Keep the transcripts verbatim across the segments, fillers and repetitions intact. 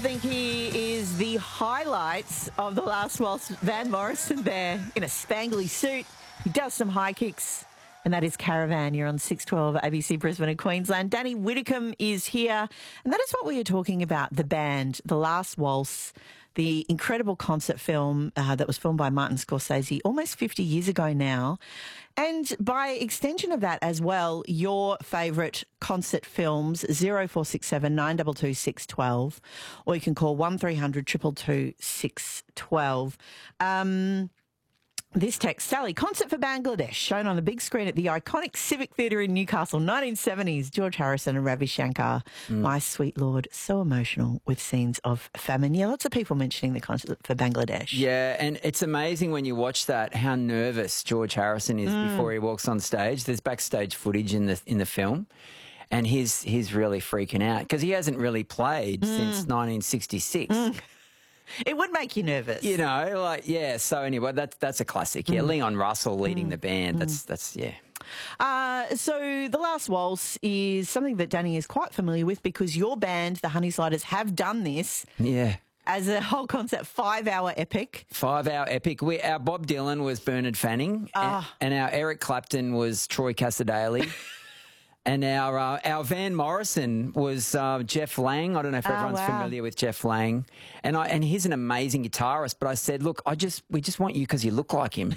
think he is the highlights of the last waltz. Van Morrison there in a spangly suit. He does some high kicks, and that is Caravan. You're on six twelve A B C Brisbane and Queensland. Danny Whitcomb is here, and that is what we are talking about, the band, The Last Waltz, the incredible concert film uh, that was filmed by Martin Scorsese almost fifty years ago now. And by extension of that as well, your favourite concert films, zero four six seven nine two two six one two, or you can call one three hundred two two two six one two. Um... This text, Sally, concert for Bangladesh, shown on the big screen at the iconic Civic Theatre in Newcastle, nineteen seventies. George Harrison and Ravi Shankar, mm. My Sweet Lord, so emotional with scenes of famine. Yeah, lots of people mentioning the concert for Bangladesh. Yeah, and it's amazing when you watch that how nervous George Harrison is mm. before he walks on stage. There's backstage footage in the in the film, and he's he's really freaking out because he hasn't really played mm. since nineteen sixty-six. Mm. It would make you nervous. You know, like, yeah. So anyway, that's that's a classic. Yeah, mm. Leon Russell leading mm. the band. That's, mm. that's yeah. Uh, so The Last Waltz is something that Danny is quite familiar with because your band, the Honey Sliders, have done this. Yeah. As a whole concert, five-hour epic. Five-hour epic. We, our Bob Dylan was Bernard Fanning, oh. and, and our Eric Clapton was Troy Cassar-Daley. And our uh, our Van Morrison was uh, Jeff Lang. I don't know if oh, everyone's wow. familiar with Jeff Lang, and I and he's an amazing guitarist. But I said, look, I just we just want you because you look like him,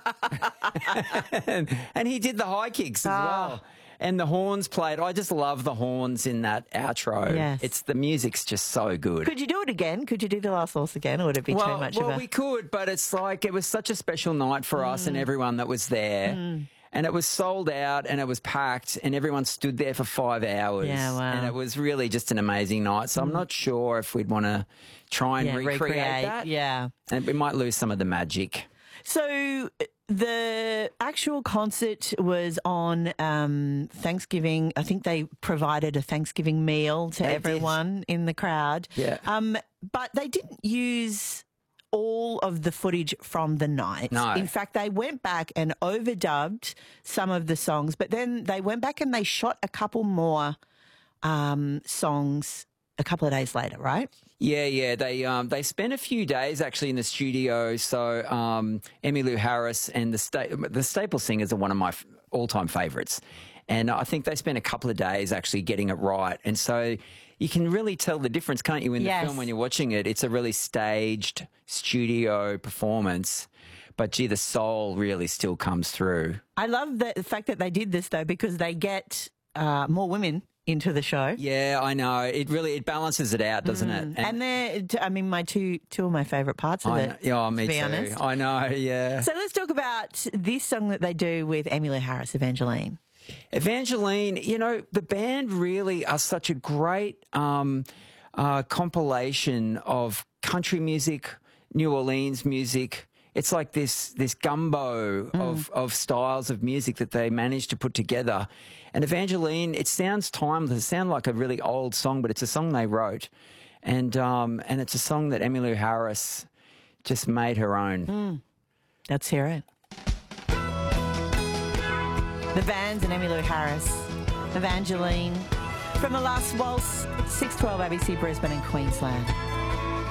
and, and he did the high kicks as oh. well, and the horns played. I just love the horns in that outro. Yes. It's the music's just so good. Could you do it again? Could you do The Last Waltz again, or would it be well, too much? Well, of a... we could, but it's like it was such a special night for mm. us and everyone that was there. Mm. And it was sold out and it was packed and everyone stood there for five hours. Yeah, wow. And it was really just an amazing night. So mm. I'm not sure if we'd want to try and yeah, recreate, recreate that. Yeah. And we might lose some of the magic. So the actual concert was on um, Thanksgiving. I think they provided a Thanksgiving meal to they everyone did. in the crowd. Yeah. Um, but they didn't use all of the footage from the night. No. In fact, they went back and overdubbed some of the songs, but then they went back and they shot a couple more um, songs a couple of days later, right? Yeah, yeah. They um, they spent a few days actually in the studio. So um, Emmylou Harris and the sta- the Staple Singers are one of my f- all-time favourites. And I think they spent a couple of days actually getting it right. And so you can really tell the difference, can't you, in the yes. film when you're watching it? It's a really staged studio performance. But, gee, the soul really still comes through. I love the fact that they did this, though, because they get uh, more women into the show. Yeah, I know. It really it balances it out, doesn't mm. it? And, and they're, I mean, my two two of my favourite parts of I it. Know. Yeah, me to be too. honest. I know, yeah. So let's talk about this song that they do with Emmylou Harris, Evangeline. Evangeline, you know, the band really are such a great um, uh, compilation of country music, New Orleans music. It's like this this gumbo mm. of, of styles of music that they managed to put together. And Evangeline, it sounds timeless. It sounds like a really old song, but it's a song they wrote. And um, and it's a song that Emmylou Harris just made her own. Mm. Let's hear it. The Vans and Emmylou Harris, Evangeline, from The Last Waltz, six twelve A B C Brisbane and Queensland.